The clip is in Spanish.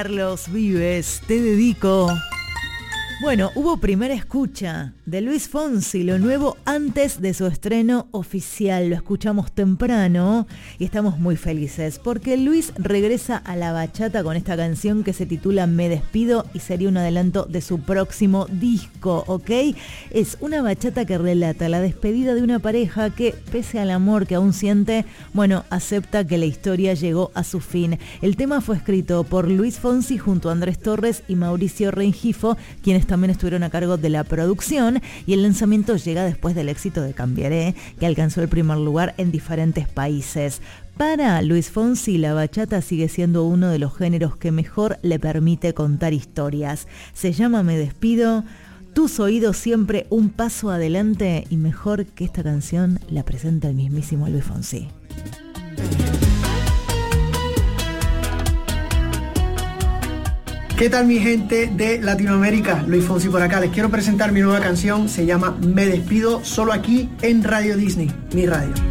Carlos Vives, te dedico. Bueno, hubo primera escucha de Luis Fonsi, lo nuevo antes de su estreno oficial. Lo escuchamos temprano y estamos muy felices porque Luis regresa a la bachata con esta canción que se titula Me Despido y sería un adelanto de su próximo disco, ¿ok? Es una bachata que relata la despedida de una pareja que, pese al amor que aún siente, bueno, acepta que la historia llegó a su fin. El tema fue escrito por Luis Fonsi junto a Andrés Torres y Mauricio Rengifo, quienes también estuvieron a cargo de la producción, y el lanzamiento llega después del éxito de Cambiaré, que alcanzó el primer lugar en diferentes países. Para Luis Fonsi, la bachata sigue siendo uno de los géneros que mejor le permite contar historias. Se llama Me Despido, tus oídos siempre un paso adelante, y mejor que esta canción la presenta el mismísimo Luis Fonsi. ¿Qué tal mi gente de Latinoamérica? Luis Fonsi por acá. Les quiero presentar mi nueva canción. Se llama Me Despido, solo aquí en Radio Disney, mi radio.